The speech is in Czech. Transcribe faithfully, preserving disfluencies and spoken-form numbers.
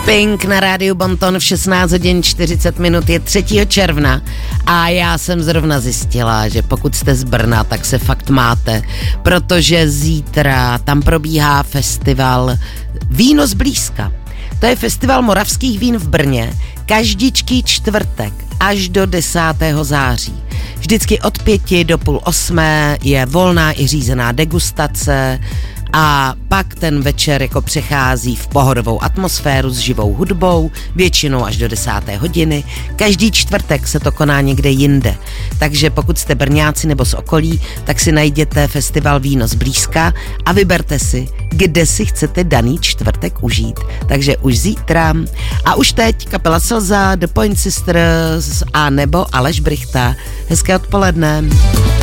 Pink na rádiu Bonton v šestnáct hodin čtyřicet minut je třetího června a já jsem zrovna zjistila, že pokud jste z Brna, tak se fakt máte, protože zítra tam probíhá festival Víno zblízka. To je festival moravských vín v Brně, každičký čtvrtek až do desátého září. Vždycky od pěti do půl osmé je volná i řízená degustace a pak ten večer jako přechází v pohodovou atmosféru s živou hudbou, většinou až do desáté hodiny. Každý čtvrtek se to koná někde jinde. Takže pokud jste Brňáci nebo z okolí, tak si najděte festival Víno zblízka a vyberte si, kde si chcete daný čtvrtek užít. Takže už zítra a už teď kapela Slza, The Point Sisters a nebo Aleš Brychta. Hezké odpoledne.